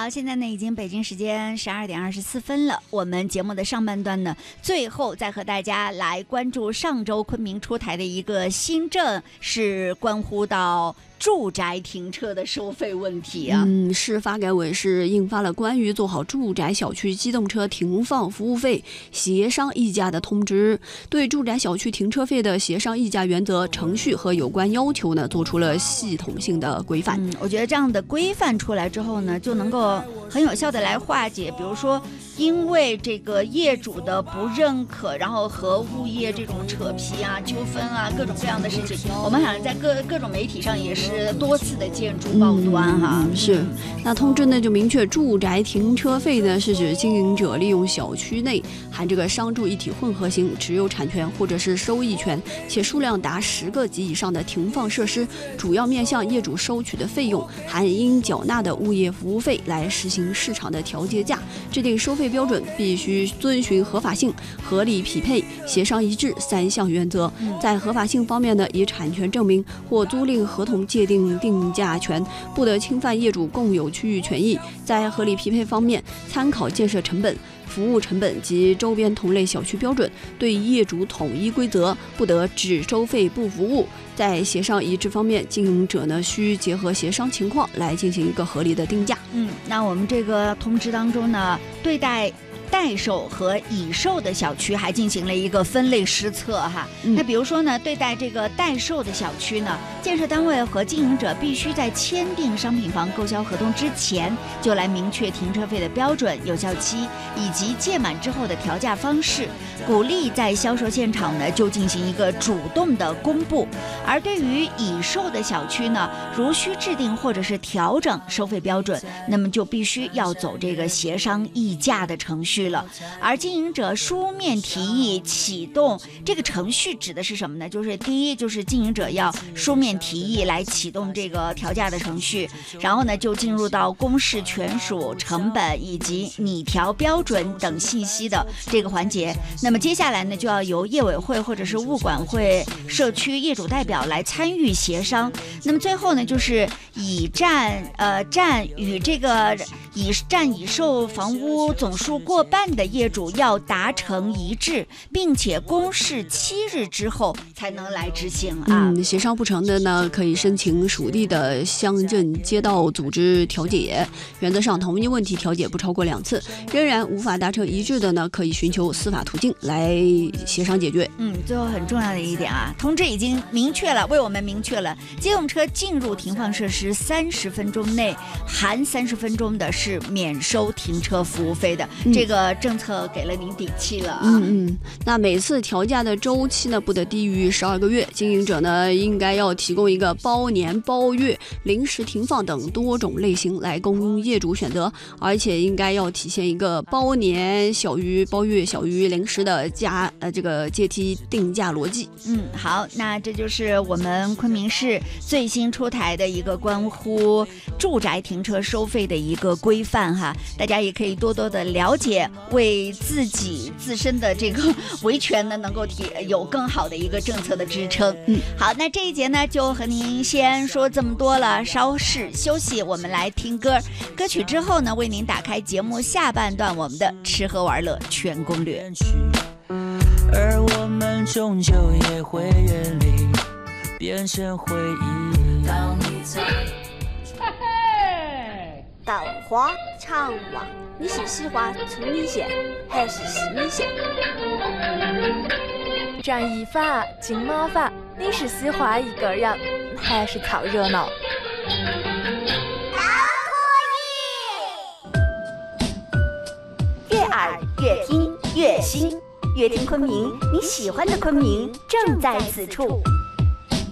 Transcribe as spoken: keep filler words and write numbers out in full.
好，现在呢已经北京时间十二点二十四分了。我们节目的上半段呢，最后再和大家来关注上周昆明出台的一个新政，是关乎到住宅停车的收费问题啊。 嗯，市发改委是印发了关于做好住宅小区机动车停放服务费协商议价的通知，对住宅小区停车费的协商议价原则、程序和有关要求呢，做出了系统性的规范。 嗯，我觉得这样的规范出来之后呢，就能够很有效的来化解，比如说因为这个业主的不认可，然后和物业这种扯皮啊、纠纷啊，各种各样的事情，我们好像在各各种媒体上也是多次的见诸报端哈。 嗯、是，那通知呢就明确，住宅停车费呢是指经营者利用小区内含这个商住一体混合型持有产权或者是收益权，且数量达十个及以上的停放设施，主要面向业主收取的费用含应缴纳的物业服务费来实行市场的调节价，制定收费标准必须遵循合法性、合理匹配、协商一致三项原则。在合法性方面呢，以产权证明或租赁合同界定定价权，不得侵犯业主共有区域权益。在合理匹配方面，参考建设成本、服务成本及周边同类小区标准，对业主统一规则，不得只收费不服务。在协商一致方面，经营者呢需结合协商情况来进行一个合理的定价。 嗯，那我们这个通知当中呢，对待待售和已售的小区还进行了一个分类施策哈。嗯、那比如说呢，对待这个待售的小区呢，建设单位和经营者必须在签订商品房购销合同之前，就来明确停车费的标准、有效期以及届满之后的调价方式，鼓励在销售现场呢就进行一个主动的公布。而对于已售的小区呢，如需制定或者是调整收费标准，那么就必须要走这个协商议价的程序了。而经营者书面提议启动这个程序指的是什么呢？就是第一，就是经营者要书面提议来启动这个调价的程序，然后呢就进入到公示权属、成本以及拟调标准等信息的这个环节。那么接下来呢，就要由业委会或者是物管会、社区业主代表来参与协商。那么最后呢，就是已占呃占与这个已占已售房屋总数过半的业主要达成一致，并且公示七日之后才能来执行啊。 嗯，协商不成的呢，可以申请属地的乡镇街道组织调解。原则上，同一问题调解不超过两次，仍然无法达成一致的呢，可以寻求司法途径来协商解决。 嗯，最后很重要的一点啊，通知已经明确了，为我们明确了，机动车进入停放设施三十分钟内，含三十分钟的是免收停车服务费的。嗯、这个政策给了您底气了啊。 嗯嗯，那每次调价的周期呢，不得低于十二个月。经营者呢，应该要提供一个包年、包月、临时停放等多种类型来供业主选择，而且应该要体现一个包年小于包月小于临时的价呃这个阶梯定价逻辑。 嗯，好，那这就是我们昆明市最新出台的一个关乎住宅停车收费的一个规范哈，大家也可以多多的了解，为自己自身的这个维权呢，能够提有更好的一个政策的支撑。嗯，好，那这一节呢就和您先说这么多了，稍事休息，我们来听歌。歌曲之后呢，为您打开节目下半段我们的吃喝玩乐全攻略。 而我们终究也会远离，变成回忆。当你在稻花长望，你是喜欢粗米线还是细米线？ 张一凡、金马凡，你是喜欢一个人还是凑热闹？ 都可以。越爱越听越新，越听昆明，你喜欢的昆明正在此处。